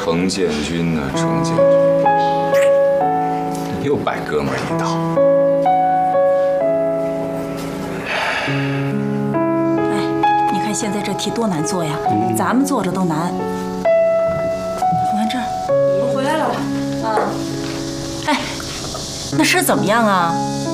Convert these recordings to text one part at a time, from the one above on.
程建军呢，程建军，又摆哥们儿一道。 哎，你看现在这题多难做呀，咱们做着都难。你看这儿， 我回来了。 啊，哎，那事怎么样啊？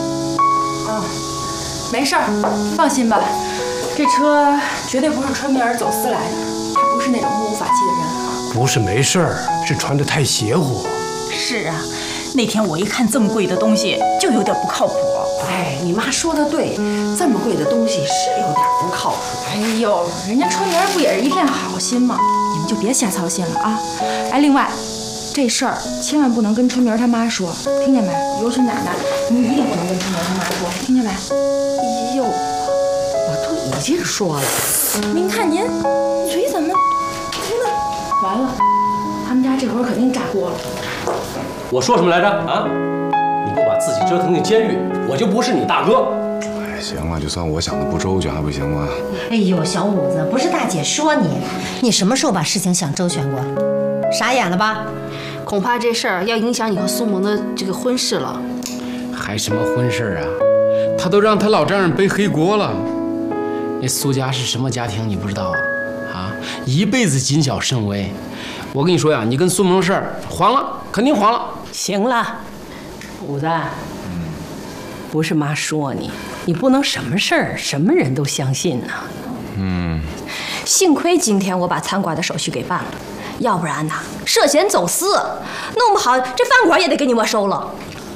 没事儿，放心吧，这车绝对不是春明儿走私来的，他不是那种目无法纪的人。 不是没事儿，是穿得太邪乎。 是啊，那天我一看这么贵的东西，就有点不靠谱。 哎，你妈说的对，这么贵的东西是有点不靠谱。 哎呦，人家春明儿不也是一片好心吗？你们就别瞎操心了啊！哎，另外，这事儿千万不能跟春明儿他妈说，听见没？尤其奶奶，你一定不能跟春明儿他妈说，听见没？ 哎呦，我都已经说了。 您看您嘴怎么完了？他们家这会儿肯定炸锅了。 我说什么来着啊？你不把自己折腾进监狱，我就不是你大哥。 哎，行了，就算我想的不周全，还不行吗？ 哎呦，小五子，不是大姐说你，你什么时候把事情想周全过？傻眼了吧？ 恐怕这事儿要影响你和苏萌的这个婚事了。 还什么婚事啊？他都让他老丈人背黑锅了。那苏家是什么家庭你不知道啊？啊，一辈子谨小慎微。我跟你说呀，你跟苏萌事儿黄了，肯定黄了。 行了，五子，不是妈说你，你不能什么事儿什么人都相信呐。 幸亏今天我把餐馆的手续给办了，要不然呐，涉嫌走私，弄不好这饭馆也得给你没收了。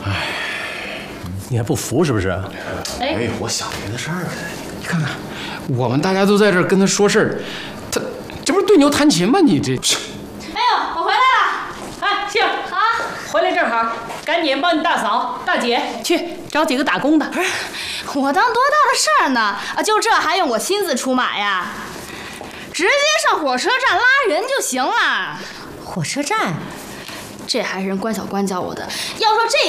你还不服是不是？ 哎，我想别的事儿了。 你看看，我们大家都在这儿跟他说事儿，他这不是对牛弹琴吗？你这…… 哎呦，我回来了！哎，杏啊，回来正好，赶紧帮你大嫂、大姐去找几个打工的。 不是，我当多大的事儿呢？啊，就这还用我亲自出马呀？直接上火车站拉人就行了。 火车站？ 这还是人关小关教我的。要说这